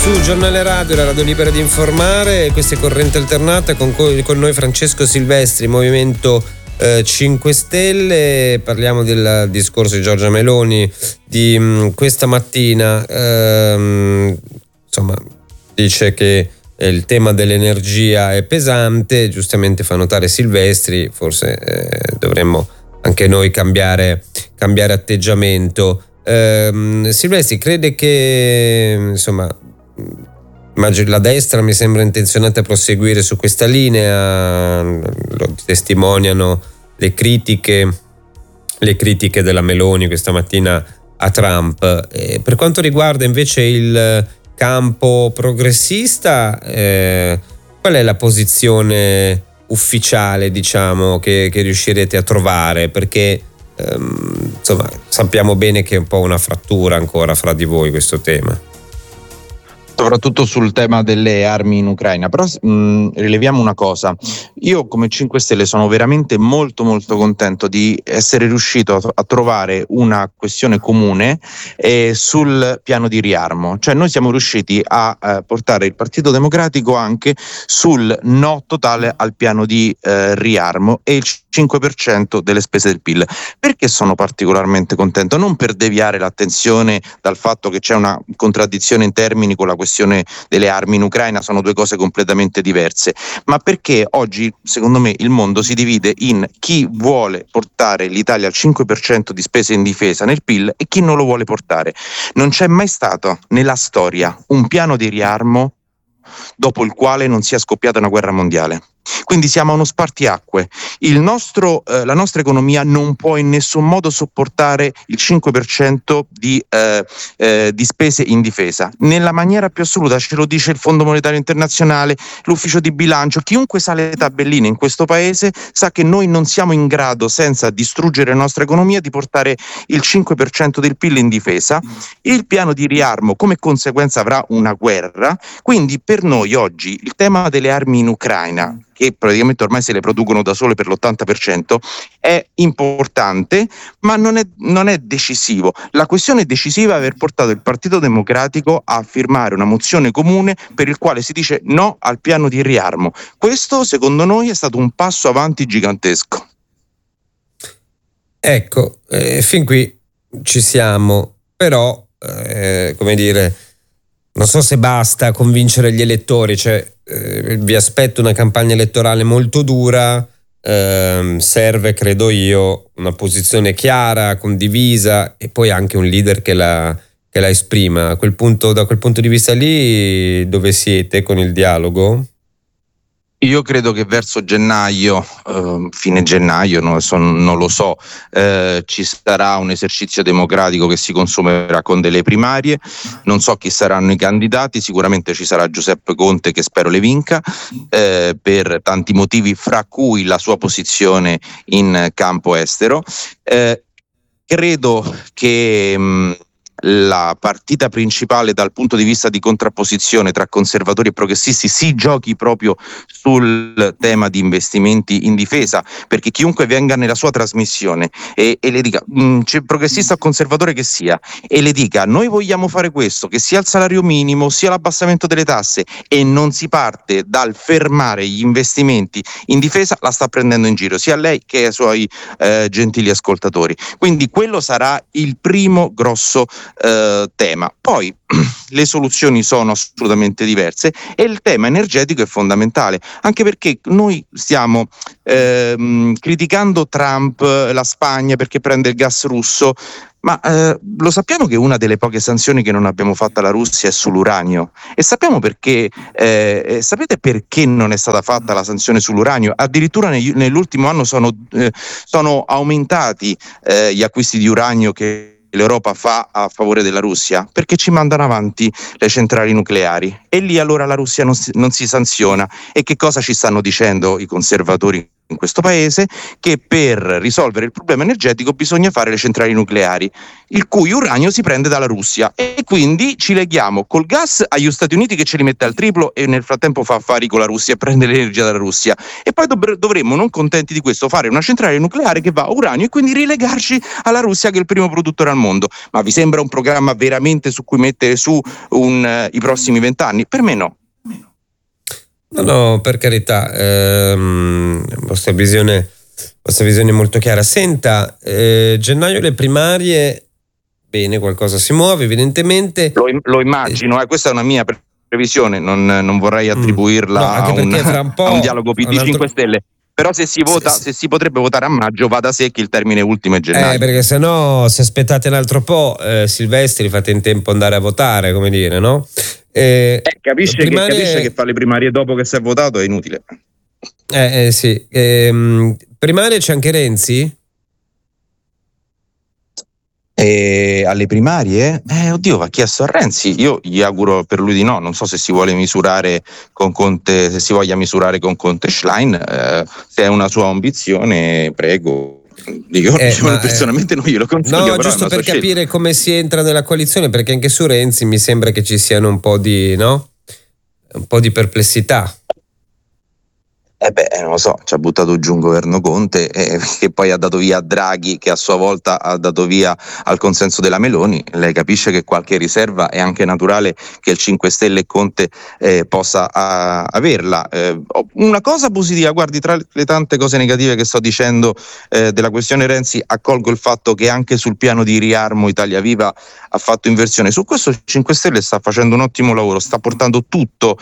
Su Giornale Radio, la radio libera di informare, questa è Corrente Alternata, con noi Francesco Silvestri, Movimento 5 Stelle. Parliamo del discorso di Giorgia Meloni di questa mattina. Insomma, dice che il tema dell'energia è pesante, giustamente fa notare Silvestri, forse dovremmo anche noi cambiare atteggiamento. Silvestri crede che, insomma, la destra mi sembra intenzionata a proseguire su questa linea, lo testimoniano le critiche della Meloni questa mattina a Trump. Per quanto riguarda invece il campo progressista, qual è la posizione ufficiale, diciamo, che riuscirete a trovare? Perché insomma, sappiamo bene che è un po' una frattura ancora fra di voi questo tema. Soprattutto sul tema delle armi in Ucraina, però rileviamo una cosa: io come 5 Stelle sono veramente molto molto contento di essere riuscito a trovare una questione comune sul piano di riarmo, cioè noi siamo riusciti a portare il Partito Democratico anche sul no totale al piano di riarmo e il 5% delle spese del PIL. Perché sono particolarmente contento? Non per deviare l'attenzione dal fatto che c'è una contraddizione in termini con la questione delle armi in Ucraina, sono due cose completamente diverse, ma perché oggi secondo me il mondo si divide in chi vuole portare l'Italia al 5% di spese in difesa nel PIL e chi non lo vuole portare. Non c'è mai stato nella storia un piano di riarmo dopo il quale non sia scoppiata una guerra mondiale. Quindi siamo a uno spartiacque. La nostra economia non può in nessun modo sopportare il 5% di spese in difesa. Nella maniera più assoluta, ce lo dice il Fondo Monetario Internazionale, l'Ufficio di Bilancio, chiunque sa le tabelline in questo paese sa che noi non siamo in grado, senza distruggere la nostra economia, di portare il 5% del PIL in difesa. Il piano di riarmo come conseguenza avrà una guerra, quindi per noi oggi il tema delle armi in Ucraina, che praticamente ormai se le producono da sole per l'80%, è importante, ma non è decisivo. La questione decisiva è aver portato il Partito Democratico a firmare una mozione comune per il quale si dice no al piano di riarmo. Questo, secondo noi, è stato un passo avanti gigantesco. Ecco, fin qui ci siamo, però, come dire, non so se basta convincere gli elettori, cioè vi aspetto una campagna elettorale molto dura, serve, credo io, una posizione chiara, condivisa e poi anche un leader che la esprima. Da quel punto di vista lì, dove siete con il dialogo? Io credo che verso gennaio, fine gennaio, non lo so, ci sarà un esercizio democratico che si consumerà con delle primarie. Non so chi saranno i candidati, sicuramente ci sarà Giuseppe Conte, che spero le vinca, per tanti motivi, fra cui la sua posizione in campo estero. Credo che la partita principale dal punto di vista di contrapposizione tra conservatori e progressisti si giochi proprio sul tema di investimenti in difesa, perché chiunque venga nella sua trasmissione e le dica, c'è progressista o conservatore che sia, e le dica noi vogliamo fare questo, che sia il salario minimo sia l'abbassamento delle tasse, e non si parte dal fermare gli investimenti in difesa, la sta prendendo in giro sia lei che ai suoi gentili ascoltatori. Quindi quello sarà il primo grosso tema. Poi le soluzioni sono assolutamente diverse e il tema energetico è fondamentale, anche perché noi stiamo criticando Trump, la Spagna perché prende il gas russo, ma lo sappiamo che una delle poche sanzioni che non abbiamo fatto alla Russia è sull'uranio, e sappiamo perché, sapete perché non è stata fatta la sanzione sull'uranio? Addirittura nell'ultimo anno sono aumentati gli acquisti di uranio che l'Europa fa a favore della Russia, perché ci mandano avanti le centrali nucleari, e lì allora la Russia non si sanziona. E che cosa ci stanno dicendo i conservatori in questo paese che per risolvere il problema energetico bisogna fare le centrali nucleari, il cui uranio si prende dalla Russia, e quindi ci leghiamo col gas agli Stati Uniti che ce li mette al triplo e nel frattempo fa affari con la Russia e prende l'energia dalla Russia, e poi dovremmo, non contenti di questo, fare una centrale nucleare che va a uranio e quindi rilegarci alla Russia, che è il primo produttore al mondo. Ma vi sembra un programma veramente su cui mettere su i prossimi 20 anni? Per me no. No, per carità, vostra visione è molto chiara. Senta, gennaio le primarie, bene, qualcosa si muove evidentemente. Lo immagino, questa è una mia previsione, non vorrei attribuirla a un dialogo PD-5 Stelle. Però se si vota, se si potrebbe votare a maggio, va da sé che il termine ultimo è gennaio. Perché sennò, se aspettate un altro po', Silvestri, fate in tempo andare a votare, come dire, no? Capisce che fa le primarie dopo che si è votato è inutile. Sì. Primarie c'è anche Renzi? Alle primarie? Oddio, va chiesto a Renzi. Io gli auguro per lui di no. Non so se si vuole misurare con Conte, se si voglia misurare con Conte Schlein. Se è una sua ambizione, prego. Personalmente non glielo consiglio. No, giusto per capire come si entra nella coalizione, perché anche su Renzi mi sembra che ci siano un po' di perplessità. Non lo so, ci ha buttato giù un governo Conte che poi ha dato via Draghi, che a sua volta ha dato via al consenso della Meloni. Lei capisce che qualche riserva è anche naturale che il 5 Stelle e Conte possa averla. Una cosa positiva, guardi, tra le tante cose negative che sto dicendo della questione Renzi, accolgo il fatto che anche sul piano di riarmo Italia Viva ha fatto inversione. Su questo il 5 Stelle sta facendo un ottimo lavoro, sta portando tutta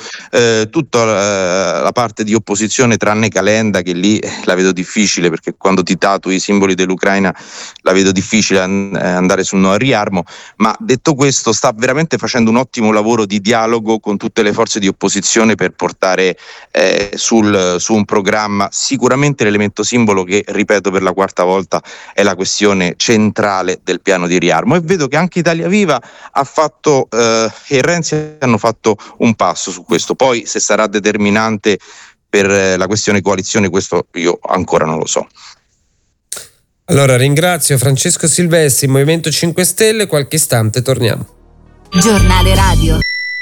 la parte di opposizione, tranne Calenda, che lì la vedo difficile, perché quando ti tatui i simboli dell'Ucraina la vedo difficile andare sul no al riarmo. Ma detto questo, sta veramente facendo un ottimo lavoro di dialogo con tutte le forze di opposizione per portare su un programma sicuramente l'elemento simbolo che, ripeto per la quarta volta, è la questione centrale del piano di riarmo. E vedo che anche Italia Viva ha fatto e Renzi hanno fatto un passo su questo. Poi se sarà determinante per la questione coalizione, questo io ancora non lo so. Allora ringrazio Francesco Silvestri, Movimento 5 Stelle, qualche istante torniamo. Giornale radio.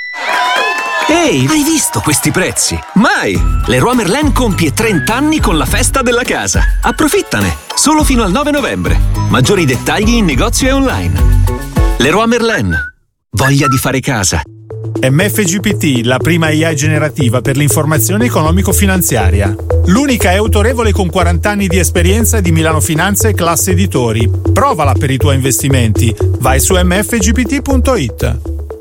Ehi, hai visto questi prezzi? Mai! Leroy Merlin compie 30 anni con la festa della casa. Approfittane! Solo fino al 9 novembre. Maggiori dettagli in negozio e online. Leroy Merlin. Voglia di fare casa. MFGPT, la prima AI generativa per l'informazione economico-finanziaria. L'unica è autorevole con 40 anni di esperienza di Milano Finanza e Classe Editori. Provala per i tuoi investimenti. Vai su mfgpt.it.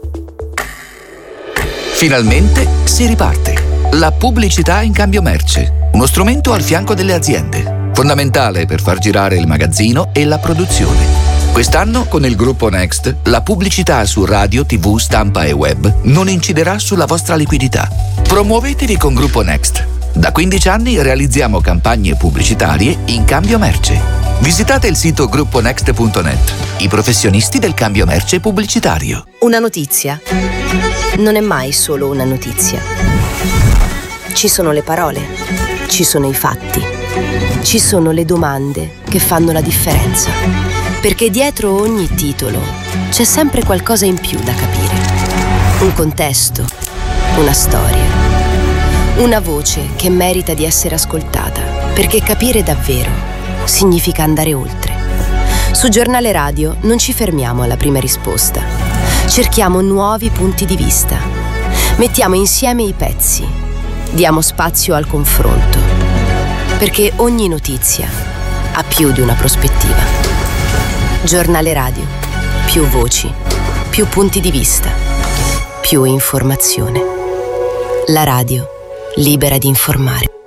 Finalmente si riparte. La pubblicità in cambio merce. Uno strumento al fianco delle aziende. Fondamentale per far girare il magazzino e la produzione. Quest'anno, con il gruppo Next, la pubblicità su radio, TV, stampa e web non inciderà sulla vostra liquidità. Promuovetevi con Gruppo Next. Da 15 anni realizziamo campagne pubblicitarie in cambio merce. Visitate il sito grupponext.net, i professionisti del cambio merce pubblicitario. Una notizia non è mai solo una notizia. Ci sono le parole, ci sono i fatti, ci sono le domande che fanno la differenza. Perché dietro ogni titolo c'è sempre qualcosa in più da capire. Un contesto, una storia, una voce che merita di essere ascoltata, perché capire davvero significa andare oltre. Su Giornale Radio non ci fermiamo alla prima risposta. Cerchiamo nuovi punti di vista. Mettiamo insieme i pezzi. Diamo spazio al confronto. Perché ogni notizia ha più di una prospettiva. Giornale Radio. Più voci, più punti di vista, più informazione. La radio, libera di informare.